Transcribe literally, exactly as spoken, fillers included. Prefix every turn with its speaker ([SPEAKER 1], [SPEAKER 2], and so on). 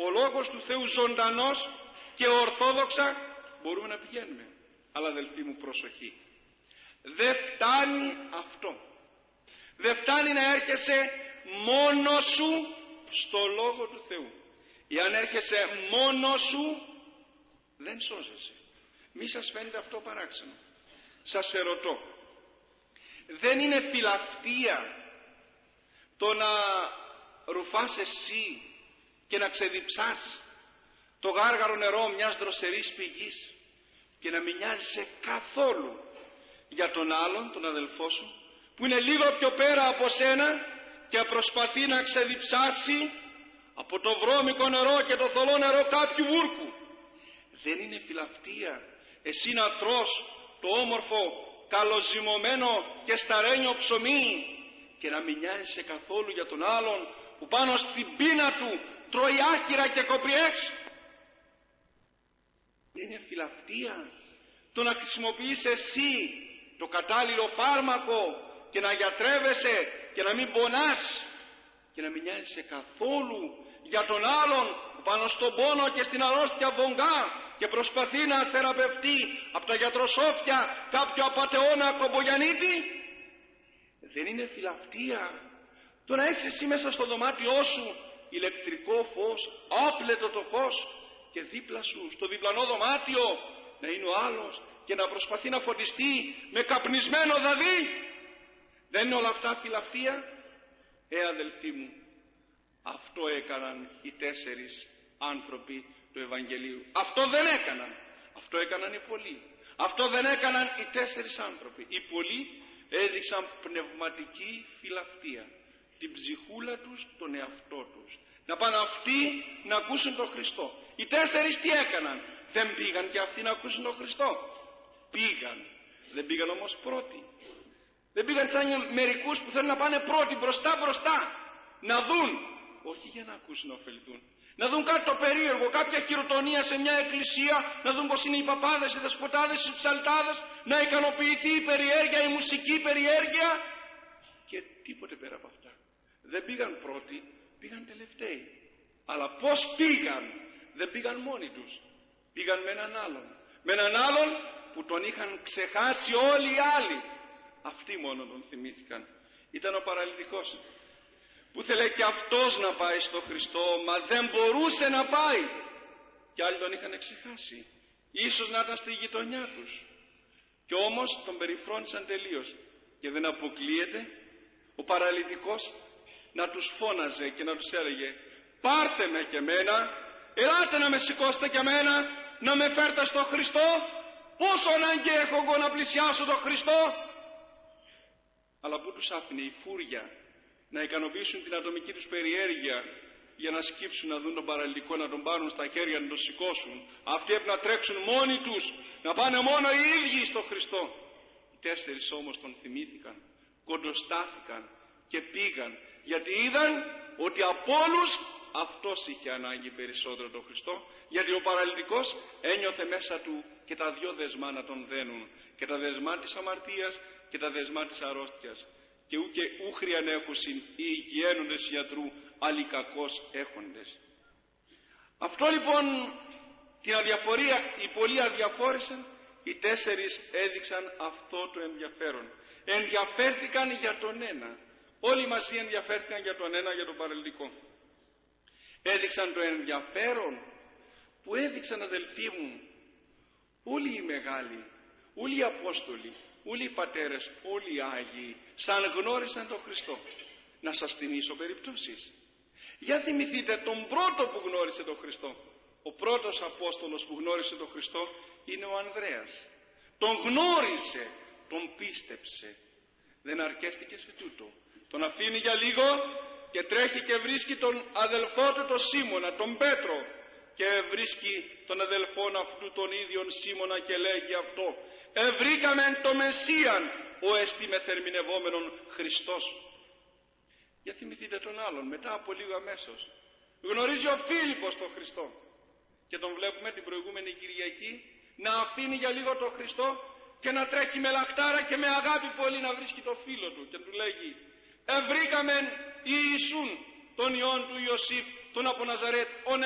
[SPEAKER 1] ο Λόγος του Θεού ζωντανός και ορθόδοξα, μπορούμε να πηγαίνουμε. Αλλά αδελφοί μου, προσοχή, δεν φτάνει αυτό. Δεν φτάνει να έρχεσαι μόνο σου στο Λόγο του Θεού. Εάν έρχεσαι μόνο σου, δεν σώζεσαι. Μη σας φαίνεται αυτό παράξενο? Σας ερωτώ, δεν είναι φιλαυτία το να ρουφάς εσύ και να ξεδιψάς το γάργαρο νερό μιας δροσερής πηγής και να μην νοιάζεσαι καθόλου για τον άλλον, τον αδελφό σου, που είναι λίγο πιο πέρα από σένα και προσπαθεί να ξεδιψάσει από το βρώμικο νερό και το θολό νερό κάποιου βούρκου? Δεν είναι φιλαυτία εσύ να τρως το όμορφο καλοζυμωμένο και σταρένιο ψωμί και να μην νοιάζεσαι καθόλου για τον άλλον που πάνω στην πείνα του τρώει άχυρα και κοπριές? Δεν είναι φιλαυτία το να χρησιμοποιείς εσύ το κατάλληλο φάρμακο και να γιατρεύεσαι και να μην πονάς και να μην νοιάζεσαι καθόλου για τον άλλον που πάνω στον πόνο και στην αρρώστια βογκά και προσπαθεί να θεραπευτεί από τα γιατροσόφια κάποιο απατεώνα κομπογιανίτη? Δεν είναι φιλαυτία το να έχεις εσύ μέσα στο δωμάτιό σου ηλεκτρικό φως, άπλετο το φως, και δίπλα σου στο διπλανό δωμάτιο να είναι ο άλλος και να προσπαθεί να φωτιστεί με καπνισμένο δαδί? Δεν είναι όλα αυτά φιλαυτία? Ε, αδελφοί μου, αυτό έκαναν οι τέσσερις άνθρωποι του Ευαγγελίου. Αυτό δεν έκαναν. Αυτό έκαναν οι πολλοί. Αυτό δεν έκαναν οι τέσσερις άνθρωποι. Οι πολλοί έδειξαν πνευματική φιλαυτία. Την ψυχούλα τους, τον εαυτό τους. Να πάνε αυτοί να ακούσουν τον Χριστό. Οι τέσσερις τι έκαναν? Δεν πήγαν και αυτοί να ακούσουν τον Χριστό? Πήγαν. Δεν πήγαν όμως πρώτοι. Δεν πήγαν σαν μερικούς που θέλουν να πάνε πρώτοι μπροστά μπροστά. Να δουν. Όχι για να ακούσουν να ωφεληθούν. Να δουν κάτι το περίεργο, κάποια χειροτονία σε μια εκκλησία, να δουν πως είναι οι παπάδες, οι δεσποτάδες, οι ψαλτάδες, να ικανοποιηθεί η περιέργεια, η μουσική περιέργεια και τίποτε πέρα από αυτά. Δεν πήγαν πρώτοι, πήγαν τελευταίοι. Αλλά πως πήγαν? Δεν πήγαν μόνοι τους. Πήγαν με έναν άλλον. Με έναν άλλον που τον είχαν ξεχάσει όλοι οι άλλοι. Αυτοί μόνο τον θυμήθηκαν. Ήταν ο παραλυτικός, που ήθελε και αυτός να πάει στο Χριστό, μα δεν μπορούσε να πάει. Και άλλοι τον είχαν ξεχάσει. Ίσως να ήταν στη γειτονιά τους. Και όμως τον περιφρόνησαν τελείως. Και δεν αποκλείεται ο παραλυτικός να τους φώναζε και να τους έλεγε: πάρτε με και μένα, ελάτε να με σηκώσετε και μένα, να με φέρτε στο Χριστό. Πόσο ανάγκη έχω εγώ να πλησιάσω τον Χριστό? Αλλά πού τους άφηνε η φούρια να ικανοποιήσουν την ατομική τους περιέργεια για να σκύψουν, να δουν τον παραλυτικό, να τον πάρουν στα χέρια, να τον σηκώσουν? Αυτοί έπρεπε να τρέξουν μόνοι τους, να πάνε μόνο οι ίδιοι στο Χριστό. Οι τέσσερις όμως τον θυμήθηκαν, κοντοστάθηκαν και πήγαν, γιατί είδαν ότι από όλους αυτός είχε ανάγκη περισσότερο τον Χριστό, γιατί ο παραλυτικός ένιωθε μέσα του και τα δυο δεσμά να τον δένουν, και τα δεσμά της αμαρτίας και τα δεσμά της αρρώστιας, και ου και ούχριαν έχουσιν οι υγιαίνοντες ιατρού, άλλοι κακώς έχοντες. Αυτό λοιπόν την αδιαφορία οι πολλοί αδιαφόρησαν, οι τέσσερις έδειξαν αυτό το ενδιαφέρον. Ενδιαφέρθηκαν για τον ένα. Όλοι μαζί ενδιαφέρθηκαν για τον ένα, για τον παραλυτικό. Έδειξαν το ενδιαφέρον που έδειξαν, αδελφοί μου, όλοι οι μεγάλοι, όλοι οι Απόστολοι, όλοι οι πατέρες, όλοι οι Άγιοι, σαν γνώρισαν τον Χριστό. Να σας θυμίσω περιπτώσεις. Για θυμηθείτε τον πρώτο που γνώρισε τον Χριστό. Ο πρώτος Απόστολος που γνώρισε τον Χριστό είναι ο Ανδρέας. Τον γνώρισε, τον πίστεψε. Δεν αρκέστηκε σε τούτο. Τον αφήνει για λίγο και τρέχει και βρίσκει τον αδελφό του τον Σίμωνα, τον Πέτρο, και βρίσκει τον αδελφόν αυτού τον ίδιον Σίμωνα και λέγει αυτό: ευρήκαμεν το Μεσσίαν, ο εστι μεθερμινευόμενον Χριστός. Για θυμηθείτε τον άλλον, μετά από λίγο αμέσως γνωρίζει ο Φίλιππος τον Χριστό και τον βλέπουμε την προηγούμενη Κυριακή να αφήνει για λίγο τον Χριστό και να τρέχει με λαχτάρα και με αγάπη πολύ να βρίσκει το φίλο του και του λέγει: ευρήκαμεν Ιησούν, τον Υιόν του Ιωσήφ, τον από Ναζαρέτ,